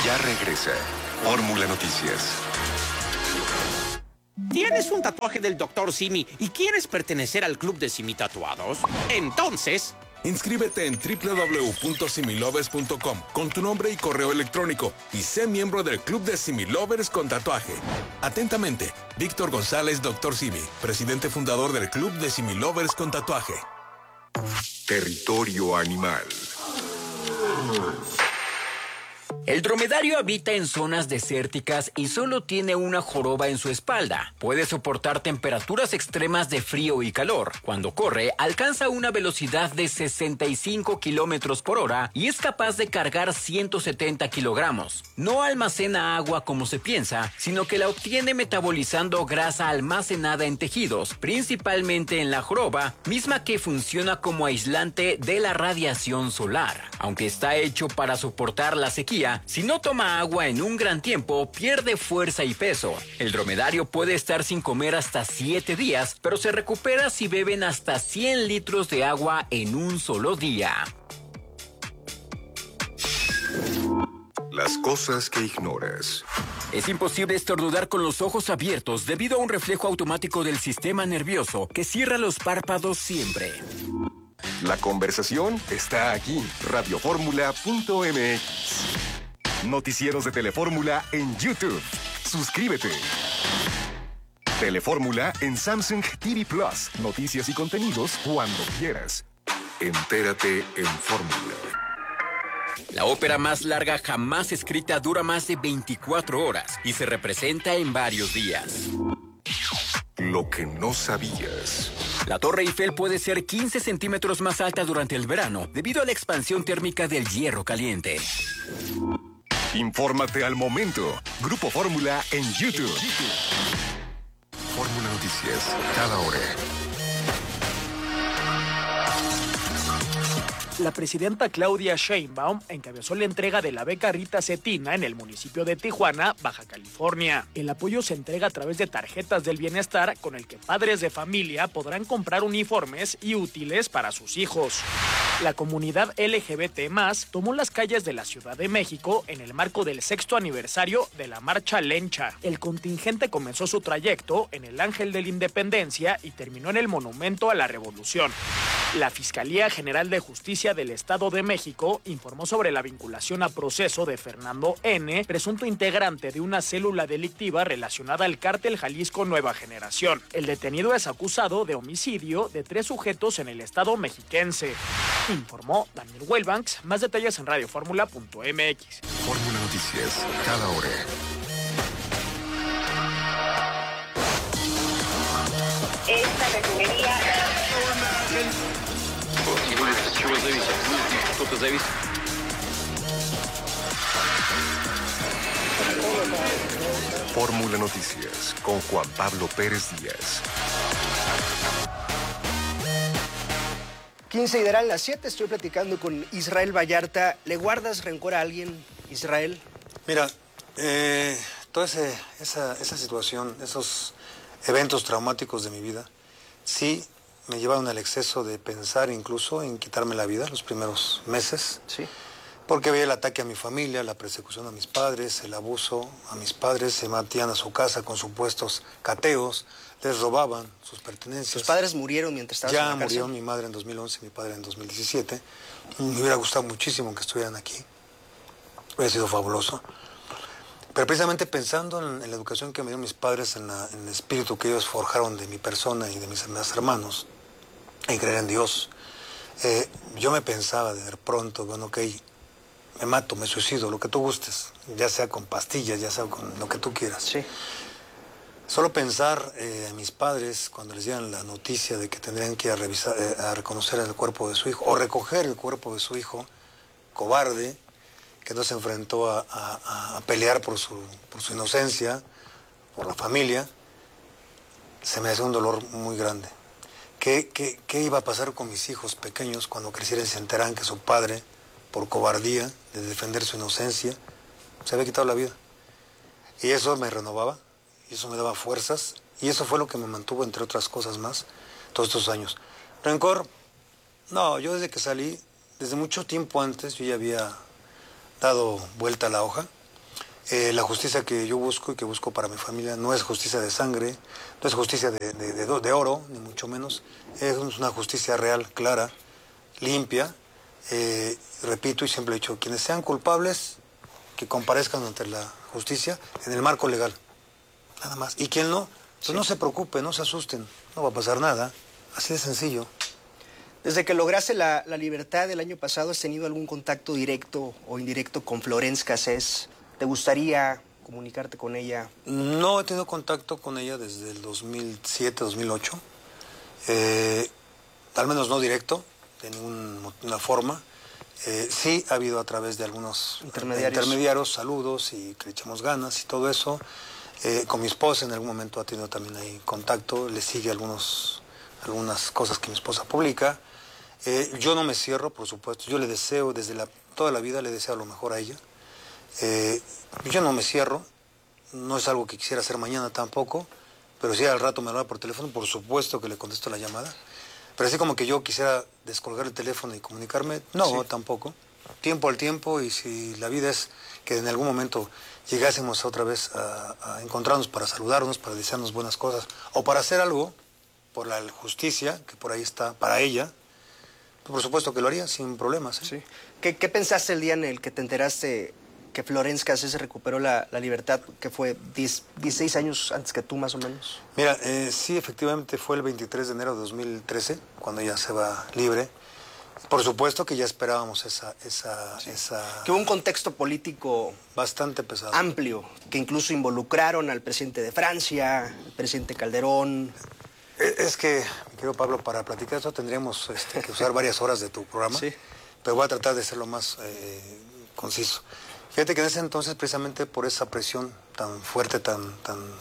Ya regresa Fórmula Noticias. ¿Tienes un tatuaje del Dr. Simi y quieres pertenecer al club de Simi Tatuados? Entonces, inscríbete en www.similovers.com con tu nombre y correo electrónico y sé miembro del club de Similovers con tatuaje. Atentamente, Víctor González, Dr. Simi, presidente fundador del club de Similovers con tatuaje. Territorio animal. El dromedario habita en zonas desérticas y solo tiene una joroba en su espalda. Puede soportar temperaturas extremas de frío y calor. Cuando corre, alcanza una velocidad de 65 kilómetros por hora y es capaz de cargar 170 kilogramos. No almacena agua como se piensa, sino que la obtiene metabolizando grasa almacenada en tejidos, principalmente en la joroba, misma que funciona como aislante de la radiación solar. Aunque está hecho para soportar la sequía, si no toma agua en un gran tiempo, pierde fuerza y peso. El dromedario puede estar sin comer hasta 7 días, pero se recupera si beben hasta 100 litros de agua en un solo día. Las cosas que ignoras. Es imposible estornudar con los ojos abiertos debido a un reflejo automático del sistema nervioso que cierra los párpados siempre. La conversación está aquí. Radioformula.mx. Noticieros de Telefórmula en YouTube. Suscríbete. Telefórmula en Samsung TV Plus. Noticias y contenidos cuando quieras. Entérate en Fórmula. La ópera más larga jamás escrita dura más de 24 horas y se representa en varios días. Lo que no sabías. La Torre Eiffel puede ser 15 centímetros más alta durante el verano debido a la expansión térmica del hierro caliente. Infórmate al momento. Grupo Fórmula en YouTube. Fórmula Noticias, cada hora. La presidenta Claudia Sheinbaum encabezó la entrega de la beca Rita Cetina en el municipio de Tijuana, Baja California. El apoyo se entrega a través de tarjetas del bienestar con el que padres de familia podrán comprar uniformes y útiles para sus hijos. La comunidad LGBT+ tomó las calles de la Ciudad de México en el marco del 6º aniversario de la Marcha Lencha. El contingente comenzó su trayecto en el Ángel de la Independencia y terminó en el Monumento a la Revolución. La Fiscalía General de Justicia del Estado de México informó sobre la vinculación a proceso de Fernando N., presunto integrante de una célula delictiva relacionada al cártel Jalisco Nueva Generación. El detenido es acusado de homicidio de 3 sujetos en el estado mexiquense. Informó Daniel Wellbanks. Más detalles en radioformula.mx. Fórmula Noticias, cada hora. Esta refinería... Fórmula Noticias con Juan Pablo Pérez Díaz. 15 y darán las 7, estoy platicando con Israel Vallarta. ¿Le guardas rencor a alguien, Israel? Mira, toda esa situación, esos eventos traumáticos de mi vida, sí me llevaron al exceso de pensar incluso en quitarme la vida los primeros meses. Sí. Porque veía el ataque a mi familia, la persecución a mis padres, el abuso a mis padres, se metían a su casa con supuestos cateos, les robaban sus pertenencias. ¿Tus padres murieron mientras estabas en la cárcel? Ya murió mi madre en 2011 y mi padre en 2017. Me hubiera gustado muchísimo que estuvieran aquí. Hubiera sido fabuloso. Pero precisamente pensando en la educación que me dieron mis padres, en el espíritu que ellos forjaron de mi persona y de mis demás hermanos, en creer en Dios, yo me pensaba de pronto, bueno, ok, me mato, me suicido, lo que tú gustes, ya sea con pastillas, ya sea con lo que tú quieras. Sí. Solo pensar en mis padres cuando les dieran la noticia de que tendrían que ir a revisar, a reconocer el cuerpo de su hijo, o recoger el cuerpo de su hijo, cobarde, que no se enfrentó a pelear por su inocencia, por la familia, se me hace un dolor muy grande. ¿Qué iba a pasar con mis hijos pequeños cuando crecieran y se enteran que su padre, por cobardía de defender su inocencia, se había quitado la vida? Y eso me renovaba, y eso me daba fuerzas, y eso fue lo que me mantuvo, entre otras cosas más, todos estos años. Rencor, no, yo desde que salí, desde mucho tiempo antes, yo ya había dado vuelta a la hoja. La justicia que yo busco y que busco para mi familia no es justicia de sangre, no es justicia de oro, ni mucho menos. Es una justicia real, clara, limpia. Repito y siempre he dicho, quienes sean culpables, que comparezcan ante la justicia en el marco legal. Nada más. Y quien no, pues no se preocupe, no se asusten, no va a pasar nada. Así de sencillo. Desde que lograste la libertad el año pasado, ¿has tenido algún contacto directo o indirecto con Florence Cassés? ¿Te gustaría comunicarte con ella? No he tenido contacto con ella desde el 2007, 2008. Al menos no directo, de ninguna forma. Sí ha habido a través de algunos intermediarios saludos y que le echamos ganas y todo eso. Con mi esposa en algún momento ha tenido también ahí contacto, le sigue algunas cosas que mi esposa publica. Yo no me cierro, por supuesto, yo le deseo, toda la vida le deseo lo mejor a ella. Yo no me cierro, no es algo que quisiera hacer mañana tampoco, pero si al rato me habla por teléfono, por supuesto que le contesto la llamada. Pero así como que yo quisiera descolgar el teléfono y comunicarme, no, sí. Tampoco. Tiempo al tiempo, y si la vida es que en algún momento llegásemos otra vez a encontrarnos para saludarnos, para desearnos buenas cosas, o para hacer algo por la justicia, que por ahí está, para ella, por supuesto que lo haría sin problemas. Sí. ¿Qué pensaste el día en el que te enteraste que Florence Cassés recuperó la libertad, que fue 16 años antes que tú, más o menos? Mira, sí, efectivamente fue el 23 de enero de 2013, cuando ella se va libre. Por supuesto que ya esperábamos esa... Que hubo un contexto político... bastante pesado. Amplio, que incluso involucraron al presidente de Francia, al presidente Calderón. Es que, mi querido Pablo, para platicar eso tendríamos que usar varias horas de tu programa, sí. Pero voy a tratar de ser lo más conciso. Fíjate que en ese entonces, precisamente por esa presión tan fuerte, tan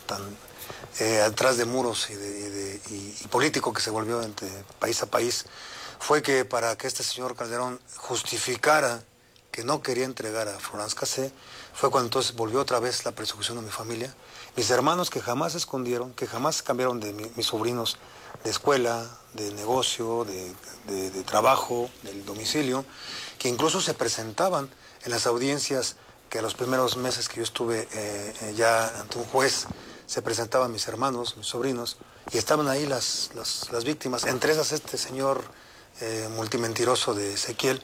atrás de muros y político que se volvió entre país a país, fue que para que este señor Calderón justificara que no quería entregar a Florence Cassés, fue cuando entonces volvió otra vez la persecución de mi familia. Mis hermanos que jamás se escondieron, que jamás cambiaron de mis sobrinos de escuela, de negocio, de trabajo, del domicilio, que incluso se presentaban en las audiencias, que a los primeros meses que yo estuve ya ante un juez, se presentaban mis hermanos, mis sobrinos, y estaban ahí las víctimas, entre esas este señor multimentiroso de Ezequiel,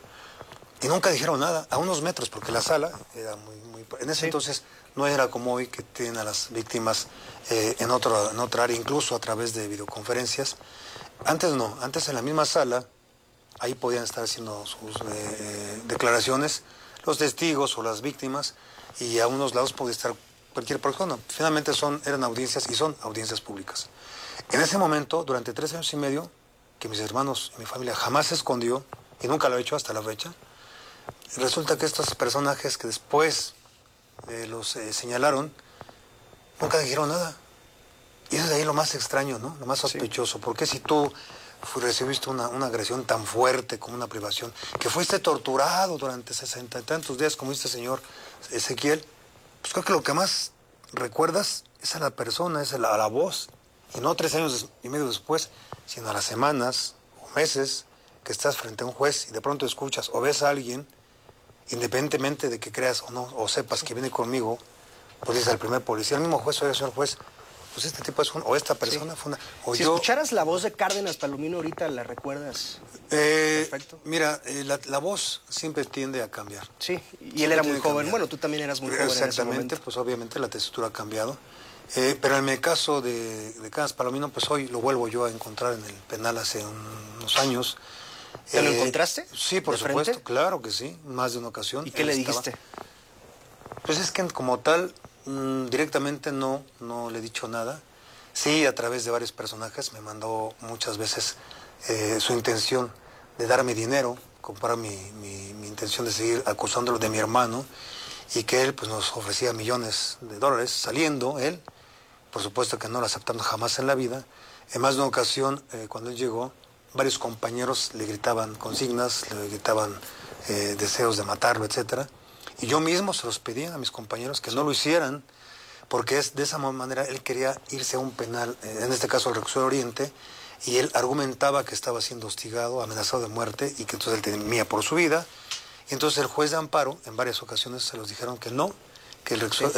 y nunca dijeron nada, a unos metros, porque la sala era muy... En ese entonces no era como hoy, que tienen a las víctimas en otra área, incluso a través de videoconferencias. Antes no, antes en la misma sala, ahí podían estar haciendo sus declaraciones los testigos o las víctimas, y a unos lados podía estar cualquier persona. Finalmente eran audiencias y son audiencias públicas. En ese momento, durante 3 años y medio, que mis hermanos y mi familia jamás se escondió, y nunca lo he hecho hasta la fecha, resulta que estos personajes que después los señalaron, nunca dijeron nada. Y eso es ahí lo más extraño, ¿no? Lo más sospechoso. Sí. Porque si tú recibiste una agresión tan fuerte como una privación, que fuiste torturado durante 60 y tantos días, como dice el señor Ezequiel, pues creo que lo que más recuerdas es a la persona, es a la voz. Y no 3 años y medio después, sino a las semanas o meses que estás frente a un juez y de pronto escuchas o ves a alguien, independientemente de que creas o no, o sepas que viene conmigo, pues dices al primer policía, el mismo juez, oiga, señor juez, pues este tipo es o esta persona fue una... O si yo, escucharas la voz de Cárdenas Palomino ahorita, ¿la recuerdas? Perfecto. Mira, la voz siempre tiende a cambiar. Sí, y él era muy joven. Bueno, tú también eras muy joven. Exactamente, pues obviamente la tesitura ha cambiado. Pero en el caso de Cárdenas Palomino, pues hoy lo vuelvo yo a encontrar en el penal hace unos años. ¿Te lo encontraste? Sí, por supuesto, claro que sí, más de una ocasión. ¿Y qué le dijiste? Pues es que como tal, directamente no le he dicho nada. Sí, a través de varios personajes me mandó muchas veces su intención de darme dinero, comprar mi intención de seguir acusándolo de mi hermano, y que él pues nos ofrecía millones de dólares, saliendo él, por supuesto que no lo aceptando jamás en la vida. En más de una ocasión, cuando él llegó, varios compañeros le gritaban consignas, le gritaban deseos de matarlo, etcétera. Y yo mismo se los pedía a mis compañeros que no lo hicieran, porque de esa manera él quería irse a un penal, en este caso al Reclusorio Oriente, y él argumentaba que estaba siendo hostigado, amenazado de muerte, y que entonces él temía por su vida. Y entonces el juez de amparo, en varias ocasiones se los dijeron que no, que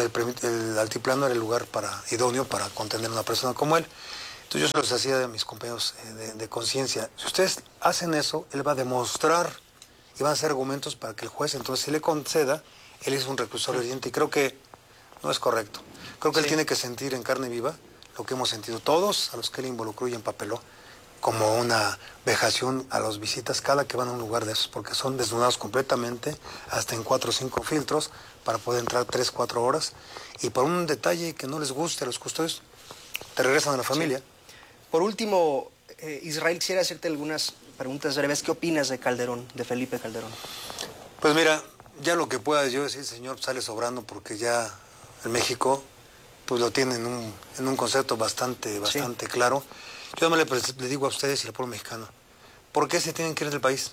el altiplano era el lugar idóneo para contener a una persona como él. Entonces yo se los hacía de mis compañeros de conciencia. Si ustedes hacen eso, él va a demostrar y van a hacer argumentos para que el juez entonces se le conceda. Él es un reclusorio oriente y creo que no es correcto. Creo que él tiene que sentir en carne viva lo que hemos sentido todos a los que él involucró y empapeló, como una vejación a las visitas cada que van a un lugar de esos, porque son desnudados completamente, hasta en 4 o 5 filtros, para poder entrar 3 o 4 horas, y por un detalle que no les guste a los custodios, te regresan a la familia. Sí. Por último, Israel, quisiera hacerte algunas preguntas breves. ¿Qué opinas de Calderón, de Felipe Calderón? Pues mira, ya lo que pueda yo decir, señor, sale sobrando, porque ya en México pues lo tiene en un concepto bastante claro. Yo le digo a ustedes y al pueblo mexicano, ¿por qué se tienen que ir del país?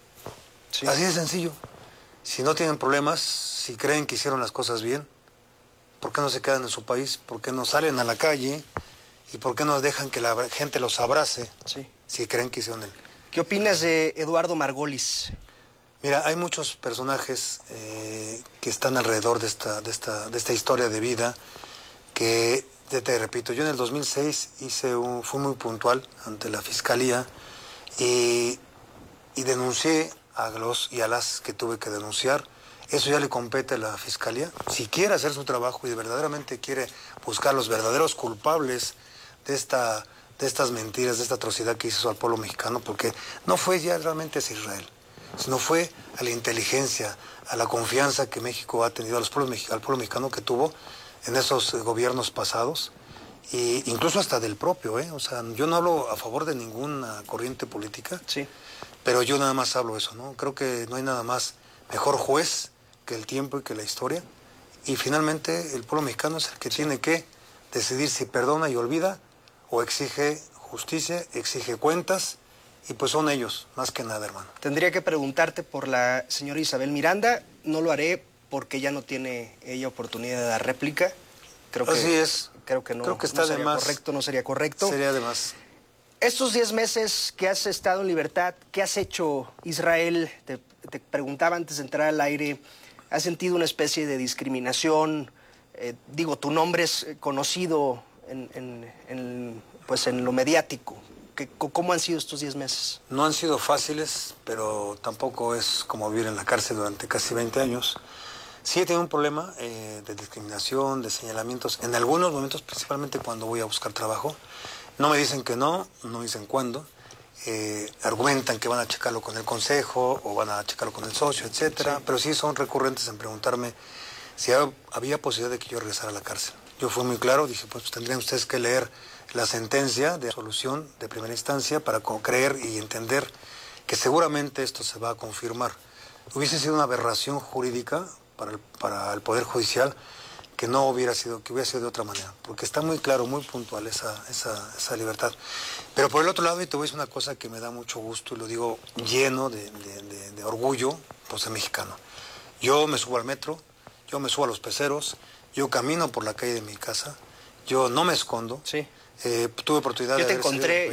Sí. Así de sencillo. Si no tienen problemas, si creen que hicieron las cosas bien, ¿por qué no se quedan en su país? ¿Por qué no salen a la calle? ¿Y por qué no dejan que la gente los abrace? Sí. Si creen que hicieron el... ¿Qué opinas de Eduardo Margolis? Mira, hay muchos personajes que están alrededor de esta historia de vida que... Te repito, yo en el 2006 fui muy puntual ante la Fiscalía y denuncié a los y a las que tuve que denunciar. Eso ya le compete a la Fiscalía. Si quiere hacer su trabajo y verdaderamente quiere buscar los verdaderos culpables de estas mentiras, de esta atrocidad que hizo al pueblo mexicano, porque no fue ya realmente hacia Israel, sino fue a la inteligencia, a la confianza que México ha tenido, al pueblo mexicano que tuvo en esos gobiernos pasados, e incluso hasta del propio, O sea, yo no hablo a favor de ninguna corriente política, sí, pero yo nada más hablo eso, ¿no? Creo que no hay nada más mejor juez que el tiempo y que la historia, y finalmente el pueblo mexicano es el que tiene que decidir si perdona y olvida, o exige justicia, exige cuentas, y pues son ellos, más que nada, hermano. Tendría que preguntarte por la señora Isabel Miranda, no lo haré porque ya no tiene ella oportunidad de dar réplica. Creo que, así es. Creo que no, creo que está no sería de más. Correcto, no sería correcto. Sería de más. Estos 10 meses que has estado en libertad, ¿qué has hecho, Israel? Te preguntaba antes de entrar al aire, ¿has sentido una especie de discriminación? Tu nombre es conocido pues en lo mediático. ¿Cómo han sido estos 10 meses? No han sido fáciles, pero tampoco es como vivir en la cárcel durante casi 20 años. Sí he tenido un problema de discriminación, de señalamientos, en algunos momentos, principalmente cuando voy a buscar trabajo. No me dicen que no me dicen cuándo. Argumentan que van a checarlo con el consejo o van a checarlo con el socio, etcétera. Sí. Pero sí son recurrentes en preguntarme si había posibilidad de que yo regresara a la cárcel. Yo fui muy claro, dije, pues tendrían ustedes que leer la sentencia de solución de primera instancia para creer y entender que seguramente esto se va a confirmar. Hubiese sido una aberración jurídica para el Poder Judicial que hubiera sido de otra manera, porque está muy claro, muy puntual esa libertad. Pero por el otro lado, y te voy a decir una cosa que me da mucho gusto, y lo digo lleno de orgullo, por ser mexicano. Yo me subo al metro, yo me subo a los peceros, yo camino por la calle de mi casa, yo no me escondo. Sí. Tuve oportunidad yo te encontré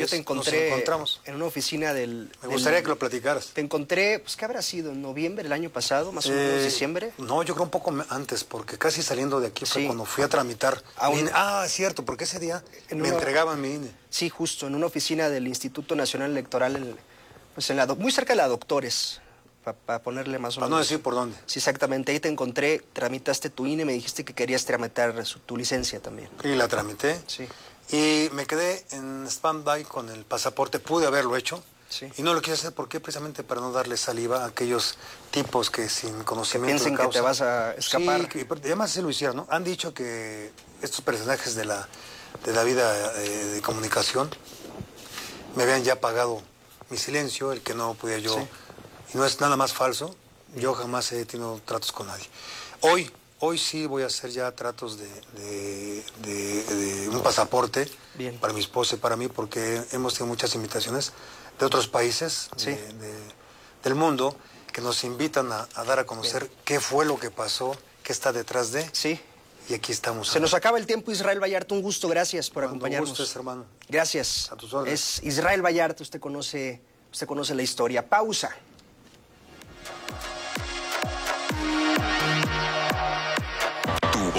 nos en una oficina del... Me gustaría que lo platicaras. Te encontré, pues ¿qué habrá sido? ¿En noviembre del año pasado? ¿Más o menos diciembre? No, yo creo un poco antes, porque casi saliendo de aquí fue cuando fui a tramitar mi INE. Ah, es cierto, porque ese día me entregaban mi INE. Sí, justo, en una oficina del Instituto Nacional Electoral, muy cerca de la Doctores, para ponerle más o menos... Para no decir por dónde. Sí, exactamente, ahí te encontré, tramitaste tu INE, me dijiste que querías tramitar tu licencia también. Y la tramité. Sí. Y me quedé en stand-by con el pasaporte, pude haberlo hecho, sí, y no lo quise hacer. ¿Por qué? Precisamente para no darle saliva a aquellos tipos que sin conocimiento que piensen que te vas a escapar. Sí, además sí lo hicieron, ¿no? Han dicho que estos personajes de la vida de comunicación me habían ya pagado mi silencio, el que no podía yo, sí, y no es nada más falso, yo jamás he tenido tratos con nadie. Hoy sí voy a hacer ya tratos de un pasaporte. Bien. Para mi esposa y para mí, porque hemos tenido muchas invitaciones de otros países, sí, del mundo, que nos invitan a dar a conocer, bien, qué fue lo que pasó, qué está detrás de. Sí. Y aquí estamos. Se nos acaba el tiempo, Israel Vallarta. Un gusto, gracias por acompañarnos. Un gusto, hermano. Gracias. A tus órdenes. Es Israel Vallarta, usted conoce la historia. Pausa.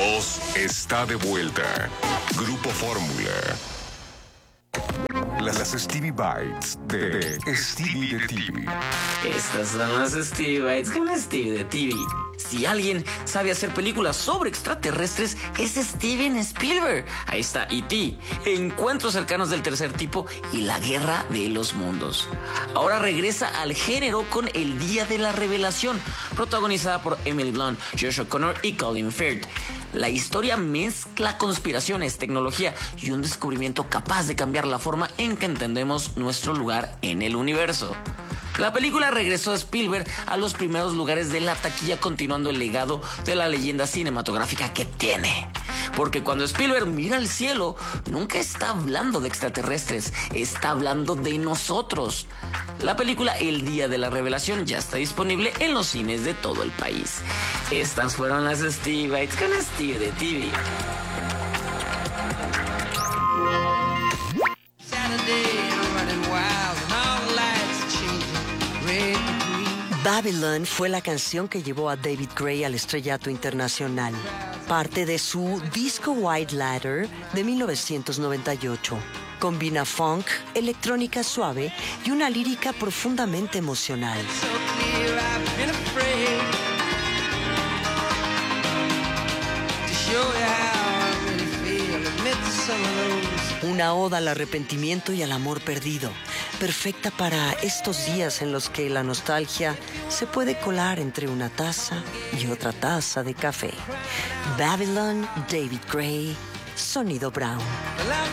voz está de vuelta. Grupo Fórmula. Las Stevie Bites de Stevie de TV. Estas son las Stevie Bites con Stevie de TV. Si alguien sabe hacer películas sobre extraterrestres, es Steven Spielberg. Ahí está E.T., Encuentros cercanos del tercer tipo y La guerra de los mundos. Ahora regresa al género con El día de la revelación, protagonizada por Emily Blunt, Josh O'Connor y Colin Firth. La historia mezcla conspiraciones, tecnología y un descubrimiento capaz de cambiar la forma en que entendemos nuestro lugar en el universo. La película regresó a Spielberg a los primeros lugares de la taquilla, continuando el legado de la leyenda cinematográfica que tiene. Porque cuando Spielberg mira al cielo, nunca está hablando de extraterrestres, está hablando de nosotros. La película El día de la revelación ya está disponible en los cines de todo el país. Estas fueron las Stevie Bites con Stevie de TV. Babylon fue la canción que llevó a David Gray al estrellato internacional, parte de su disco White Ladder de 1998. Combina funk, electrónica suave y una lírica profundamente emocional. Una oda al arrepentimiento y al amor perdido, perfecta para estos días en los que la nostalgia se puede colar entre una taza y otra taza de café. Babylon, David Gray, Sonido Brown.